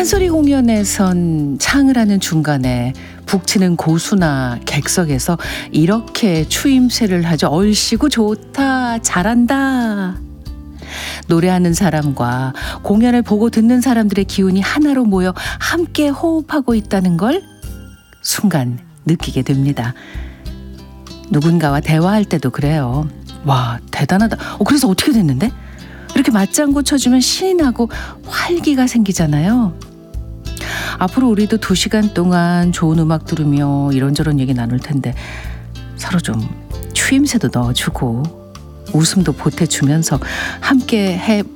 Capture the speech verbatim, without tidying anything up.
판소리 공연에선 창을 하는 중간에 북치는 고수나 객석에서 이렇게 추임새를 하죠. 얼씨구 좋다, 잘한다. 노래하는 사람과 공연을 보고 듣는 사람들의 기운이 하나로 모여 함께 호흡하고 있다는 걸 순간 느끼게 됩니다. 누군가와 대화할 때도 그래요. 와, 대단하다. 어, 그래서 어떻게 됐는데? 이렇게 맞장구 쳐주면 신이 나고 활기가 생기잖아요. 앞으로 우리도 두 시간 동안 좋은 음악 들으며 이런저런 얘기 나눌 텐데 서로 좀 추임새도 넣어주고 웃음도 보태주면서 함께 해